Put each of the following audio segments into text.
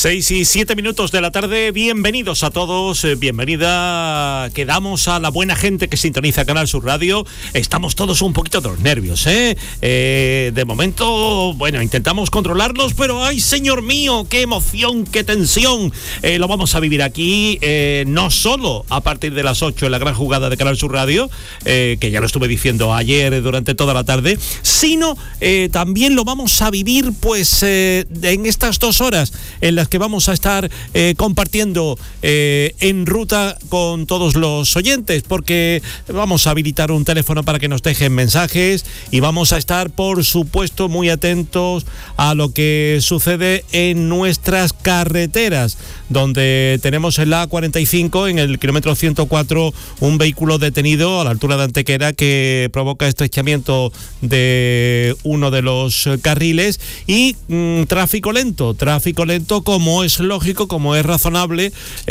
6:07 de la tarde, bienvenidos a todos, bienvenida, quedamos a la buena gente que sintoniza Canal Sur Radio. Estamos todos un poquito de los nervios, de momento, bueno, intentamos controlarlos, pero ¡ay, señor mío! ¡Qué emoción, qué tensión! Lo vamos a vivir aquí, no solo a partir de las 8 en la gran jugada de Canal Sur Radio, que ya lo estuve diciendo ayer durante toda la tarde, sino también lo vamos a vivir pues en estas 2 horas en las que vamos a estar compartiendo en ruta con todos los oyentes, porque vamos a habilitar un teléfono para que nos dejen mensajes y vamos a estar, por supuesto, muy atentos a lo que sucede en nuestras carreteras, donde tenemos en la A45, en el kilómetro 104, un vehículo detenido a la altura de Antequera que provoca estrechamiento de uno de los carriles y tráfico lento como es lógico, como es razonable,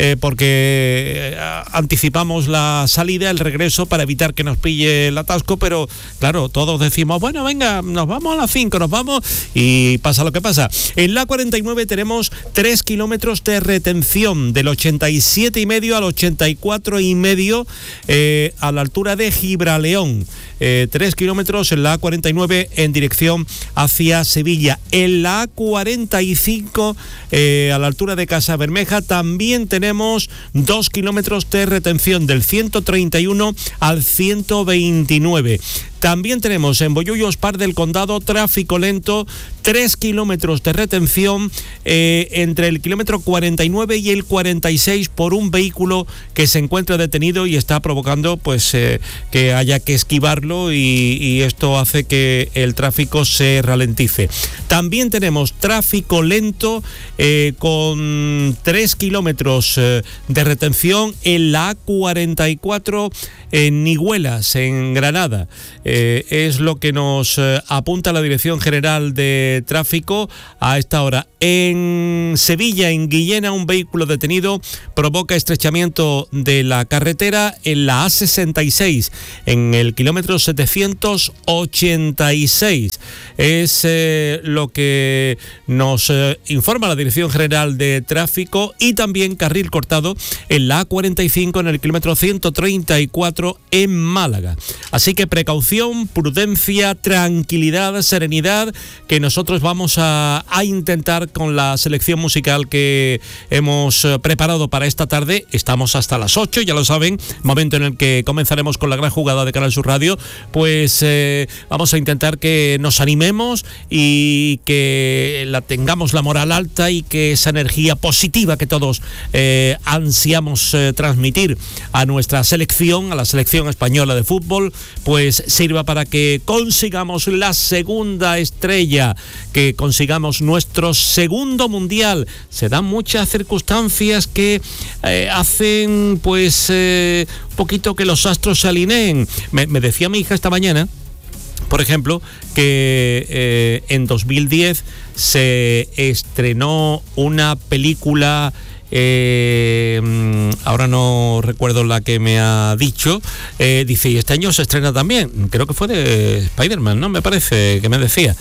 porque anticipamos la salida, el regreso, para evitar que nos pille el atasco, pero claro, todos decimos, bueno, venga, nos vamos a las 5, nos vamos, y pasa lo que pasa. En la 49 tenemos 3 kilómetros de retención, del 87,5 al 84,5, a la altura de Gibraleón. 3 kilómetros en la A49 en dirección hacia Sevilla. En la A45, a la altura de Casa Bermeja, también tenemos 2 kilómetros de retención, del 131 al 129. También tenemos en Bollullos, Par del Condado, tráfico lento, 3 kilómetros de retención entre el kilómetro 49 y el 46 por un vehículo que se encuentra detenido y está provocando pues que haya que esquivarlo, y esto hace que el tráfico se ralentice. También tenemos tráfico lento con 3 kilómetros de retención en la A44 en Niguelas, en Granada. Es lo que nos apunta la Dirección General de Tráfico a esta hora. En Sevilla, en Guillena, un vehículo detenido provoca estrechamiento de la carretera en la A66, en el kilómetro 786. Es lo que nos informa la Dirección General de Tráfico. Y también carril cortado en la A45, en el kilómetro 134 en Málaga. Así que precaución, prudencia, tranquilidad, serenidad, que nosotros vamos a intentar con la selección musical que hemos preparado para esta tarde. Estamos hasta las 8, ya lo saben, momento en el que comenzaremos con la gran jugada de Canal Sur Radio. Pues vamos a intentar que nos animemos y que tengamos la moral alta, y que esa energía positiva que todos ansiamos transmitir a nuestra selección, a la selección española de fútbol, pues sirva para que consigamos la segunda estrella, que consigamos nuestro segundo mundial. Se dan muchas circunstancias que hacen pues un poquito que los astros se alineen. Me decía mi hija esta mañana, por ejemplo, que en 2010 se estrenó una película, ahora no recuerdo la que me ha dicho, dice, y este año se estrena también, creo que fue de Spider-Man, ¿no? Me parece que me decía,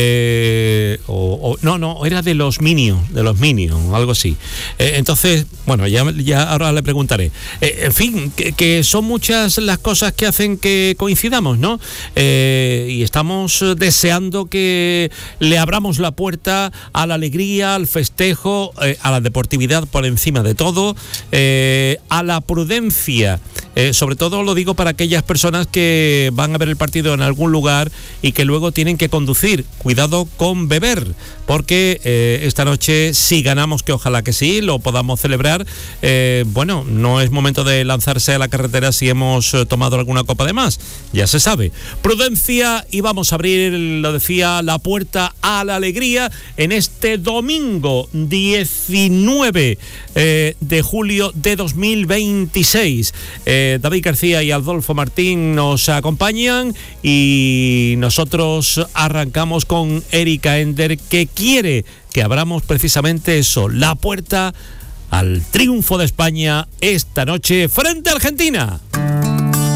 no, era de los Minions, algo así. Entonces, bueno, ya ahora le preguntaré. En fin, que son muchas las cosas que hacen que coincidamos, ¿no? Y estamos deseando que le abramos la puerta a la alegría, al festejo, a la deportividad por encima de todo, a la prudencia, sobre todo lo digo para aquellas personas que van a ver el partido en algún lugar y que luego tienen que conducir. Cuidado con beber, porque esta noche, si ganamos, que ojalá que sí, lo podamos celebrar, bueno, no es momento de lanzarse a la carretera si hemos tomado alguna copa de más, ya se sabe. Prudencia, y vamos a abrir, lo decía, la puerta a la alegría en este domingo 19 de julio de 2026. David García y Adolfo Martín nos acompañan, y nosotros arrancamos con Erika Ender, que quiere que abramos precisamente eso, la puerta al triunfo de España esta noche frente a Argentina.